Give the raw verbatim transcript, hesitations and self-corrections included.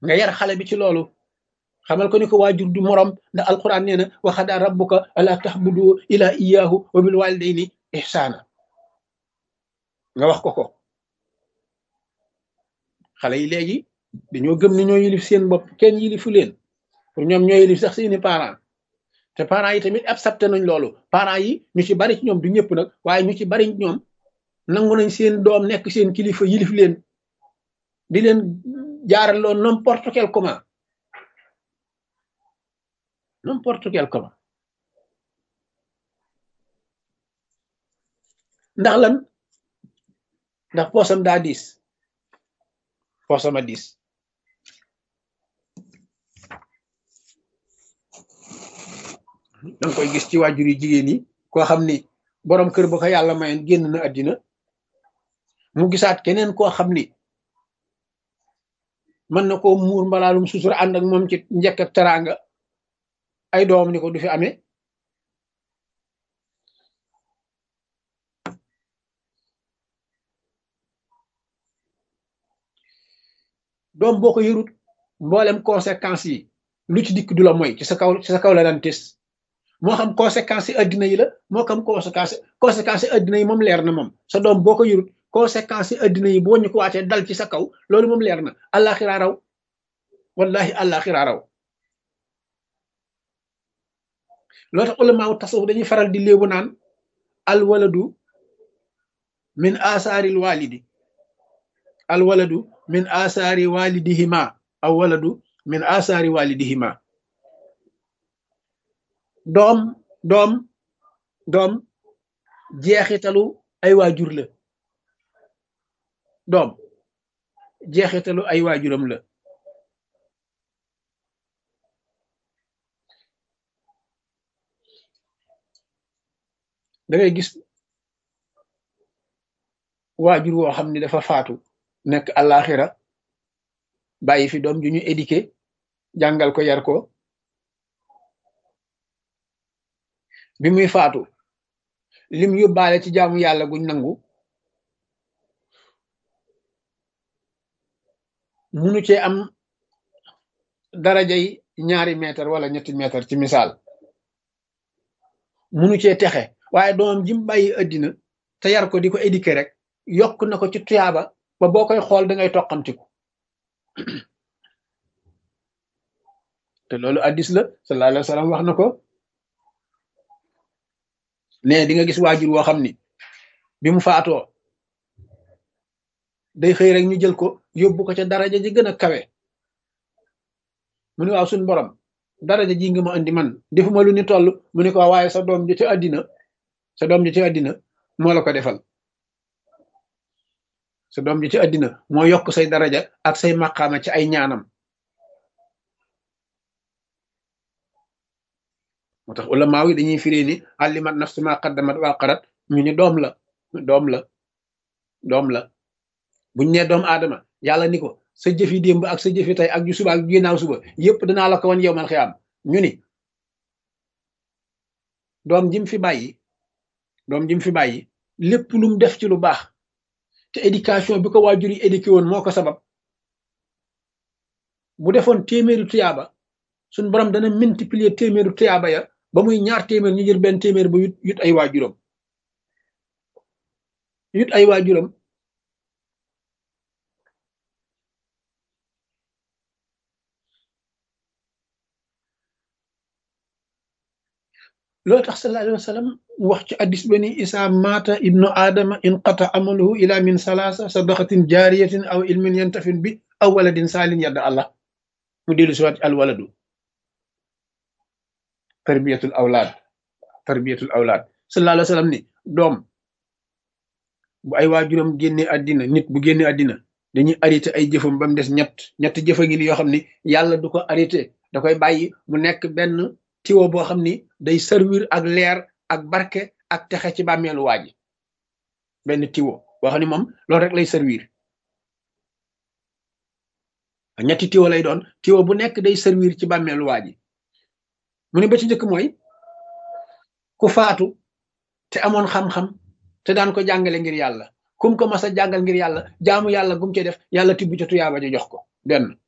nga yar xale bi ci loolu xamal ko ni ko waajur du morom ndax alquran nee na wa qadaa rabbuka alla ta'budu ila iyyahu wa bil walidayni ihsana nga wax ko ko xale yi léegi dañoo gëm ni ñoo yilif seen bopp kenn yilifu leen pour ñoom ñoo yilif sax seeni parents te parents yi tamit accepté nañ loolu parents yi ñu ci bari ci ñoom du ñëpp nag waaye ñu ci bari ñoom nangu nañ seen doom nekk seen kilifa yilif leen di leen jaaral loo n'importe quel comment n'importe quel comment ndax lan ndax poosam daa diis poosama diis danga koy gis ci waajur yi jigéen yi koo xam ni boroom kër ba ko yàlla mayoon génn na àddina mu gisaat keneen koo xam ni mën na koo muur mbalaalum sutura ànd ak moom ci njëkk ak teraanga ay doom ni ko du fi amee doom boo ko yërut mboolem conséquences yi lu ci dikk du la mooy ci sa kaw ci sa kaw la daan tes moo xam conséquences yi addina yi la moo xam conséquences conséquences yi addina yi moom leer na moom sa doom boo ko yërut conséquences yi addina yi boo ñu ko waatee dal ci sa kaw loolu moom leer na àllaaxira raw wallahi àllaaxira raw loo tax ulamaaw tasawuf dañuy faral di léebu naan al waladu min asaaril walidi al waladu min asaari walidihima aw waladu min asaari walidihima doom doom doom jeexitalu ay waajur la doom jeexitalu ay waajuram la da ngay gis waajur woo xam ni dafa faatu nekk àllaaxira bàyyi fi doom ju ñu éduqué jàngal ko yar ko bi muy faatu lim yóbbaale ci jaamu yàlla guñ nangu munu cee am darajay ñaari mètre wala ñetti mètre ci misaal munu cee texe waaye doomam jim bàyyi addina te yar ko di ko éduqué rek yokk na ko ci tuyaaba ba boo koy xool da ngay toqamtiku te loolu addis la sallallahu alayhi wa sallam wax na ko ne di nga gis waajur woo xam ni bi mu faatoo day xëy rek ñu jël ko yóbbu ko ca daraja ji gën a kawe mu ne waaw suñ borom daraja ji nga ma andi man defuma lu ni toll mu ne ko waaye sa doom ji ci àddina sa doom ji ci àddina moo la ko defal sa doom ji ci àddina moo yokk say daraja ak say maqaama ci ay ñaanam moo tax ulamaaw yi dañuy firee ni allimat nafsu ma qaddamat wa qarat ñu ni doom la doom la doom la buñ nee doom aadama yàlla ni ko sa jëfi démb ak sa jëfi tey ak ju suba ak ju ginnaaw suba yépp danaa la ko wan yow man xiyaam ñu ni doom jim fi bàyyi doom jim fi bàyyi lépp lu mu def ci lu baax te éducation bi ko waajur yi éduqué woon moo ko sabab bu defoon téeméeri tuyaaba suñ borom dana multiplier téeméeri tuyaaba ya ba muy ñaar téeméer ñu jël benn téeméer ba yut yut ay waajuram yut ay waajuram loolu tax sallallahu alayhi wa sallam wax ci addis ba ni isa mata ibnu aadama inqata amaluhu ila min salaasa sadaqatin jaariyatin aw ilmin yantafin bi aw waladin saalin yadda allah mu dellu si waat al waladu tarbiyatul awlaad tarbiyatul awlaad sallallahu alayhi wa sallam ni doom bu ay waajuram génne àddina nit bu génne àddina dañuy arrêté ay jëfam ba mu des ñett ñett jëfa ngi ni yoo xam ni yàlla du ko arrêté da koy bàyyi mu nekk benn tiwo boo xam ni day servir ak leer ak barke ak texe ci bàmmeelu waaji benn tiwo boo xam ni moom loolu rek lay servir ñetti tiwo lay doon tiwo bu nekk day servir ci bàmmeelu waaji mu ne ba ci njëkk mooy ku faatu te amoon xam-xam te daan ko jàngale ngir yàlla kum ko mas a jàngal ngir yàlla jaamu yàlla gum ci def yàlla tibb ca tuyaaba ja jox ko benn